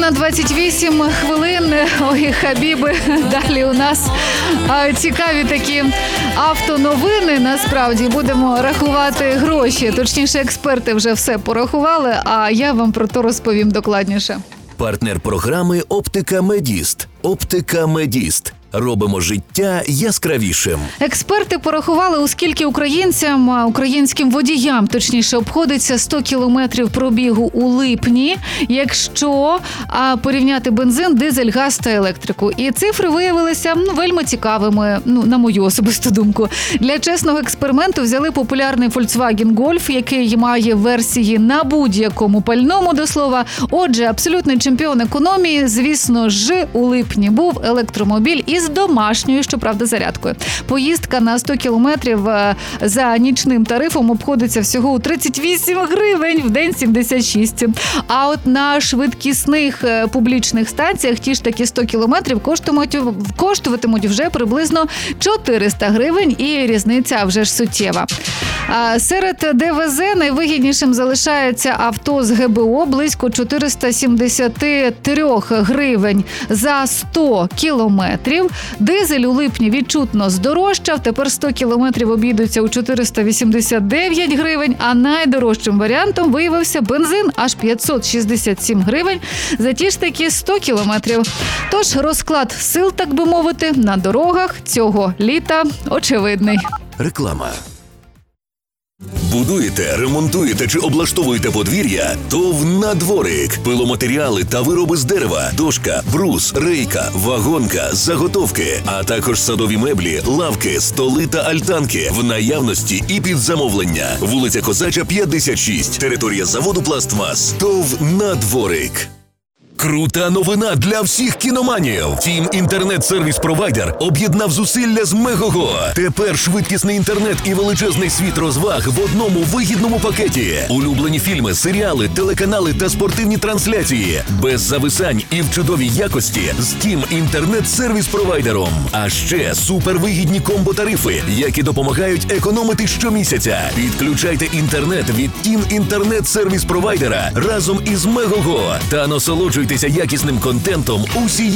7:28. Ой, Хабіби. Далі у нас цікаві такі автоновини. Насправді будемо рахувати гроші. Точніше, експерти вже все порахували, а я вам про то розповім докладніше. Партнер програми «Оптика Медіст». «Оптика Медіст». Робимо життя яскравішим. Експерти порахували, у скільки українським водіям, точніше, обходиться 100 кілометрів пробігу у липні, якщо порівняти бензин, дизель, газ та електрику. І цифри виявилися вельми цікавими, на мою особисту думку. Для чесного експерименту взяли популярний Volkswagen Golf, який має версії на будь-якому пальному, до слова. Отже, абсолютний чемпіон економії, звісно ж, у липні був електромобіль із домашньою, щоправда, зарядкою. Поїздка на 100 кілометрів за нічним тарифом обходиться всього у 38 гривень, в день 76. А от на швидкісних публічних станціях ті ж такі 100 кілометрів коштуватимуть вже приблизно 400 гривень, і різниця вже ж суттєва. Серед ДВЗ найвигіднішим залишається авто з ГБО, близько 473 гривень за 100 кілометрів. Дизель у липні відчутно здорожчав, тепер 100 кілометрів обійдуться у 489 гривень, а найдорожчим варіантом виявився бензин, аж 567 гривень за ті ж такі 100 кілометрів. Тож розклад сил, так би мовити, на дорогах цього літа очевидний. Реклама. Будуєте, ремонтуєте чи облаштовуєте подвір'я? ТОВ «Надворик». Пиломатеріали та вироби з дерева, дошка, брус, рейка, вагонка, заготовки, а також садові меблі, лавки, столи та альтанки в наявності і під замовлення. Вулиця Козача, 56. Територія заводу «Пластмас». ТОВ «Надворик». Крута новина для всіх кіноманів. Тім інтернет-сервіс-провайдер об'єднав зусилля з Мегого. Тепер швидкісний інтернет і величезний світ розваг в одному вигідному пакеті. Улюблені фільми, серіали, телеканали та спортивні трансляції. Без зависань і в чудовій якості з Тім інтернет-сервіс-провайдером. А ще супервигідні комбо-тарифи, які допомагають економити щомісяця. Підключайте інтернет від Тім інтернет-сервіс-провайдера разом із Мегого та насолоджуйтеся якісним контентом усієї